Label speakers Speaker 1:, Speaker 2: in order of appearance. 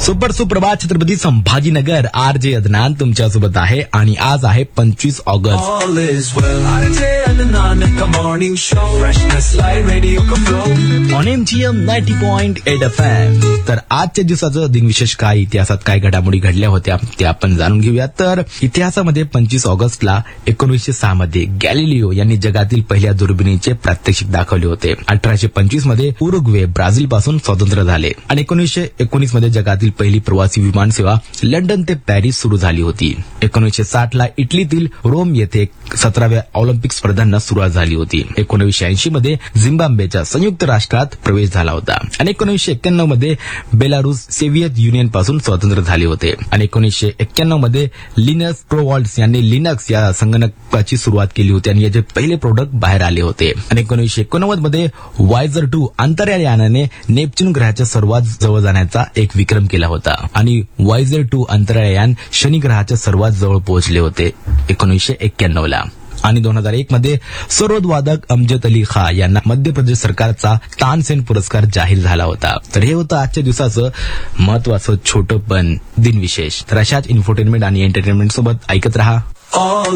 Speaker 1: Super सुप्रभात Chhatrapati Sambhajinagar. RJ Adnan तुमच्यासोबत आहे आणि आज आहे 25 ऑगस्ट. On MGM 90.8 FM. तर आजच्या दिवसाचं दिनविशेष काय, इतिहासात काय घडामोडी घडल्या होत्या ते आपण जाणून घेऊया. तर इतिहासामध्ये 25 ऑगस्टला 1906 मध्ये गॅलिलिओ यांनी जगातील पहिल्या दुर्बिणीचे प्रात्यक्षिक दाखवले होते. 1825 मध्ये उरुग्वे ब्राझील पासून स्वतंत्र झाले आणि 1919 मध्ये जगातील पहिली प्रवासी विमान सेवा लंडन ते पॅरिस सुरू झाली होती. 1960 ला इटलीतील रोम येथे 17व्या ऑलिम्पिक स्पर्धांना सुरुवात झाली होती. 1980 मध्ये झिम्बाब्वेच्या संयुक्त राष्ट्रात प्रवेश झाला होता आणि 1991 मध्ये बेलारूस सोव्हिएत युनियन पासून स्वतंत्र झाले होते आणि 1991 मध्ये लिनस टोरव्हाल्ड्स यांनी लिनक्स या संगणकाची सुरुवात केली होती आणि याचे पहिले प्रोडक्ट बाहेर आले होते. आणि 1989 मध्ये वायझर 2 अंतराळ यानाने नेपच्यून ग्रहाच्या सर्वात जवळ जाण्याचा एक विक्रम केला होता आणि वायझर 2 अंतराळ यान शनी ग्रहाच्या सर्वात जवळ पोहोचले होते 1991 ला. आणि 2001 मध्ये सरोदवादक अमजद अली खा यांना मध्य प्रदेश सरकारचा तानसेन पुरस्कार जाहीर झाला होता. तर हे होतं आजच्या दिवसाचं महत्वाचं छोटं पण दिनविशेष. तर अशाच इन्फोटेनमेंट आणि एंटरटेनमेंट सोबत ऐकत रहा